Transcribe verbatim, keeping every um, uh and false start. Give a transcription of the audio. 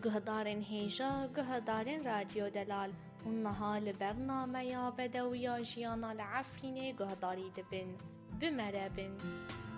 گهدارن هیجا گهدارن رادیو دلال اونها لبرنامه یا بدویا جیانا لعفرینه گهداری دبن بمربن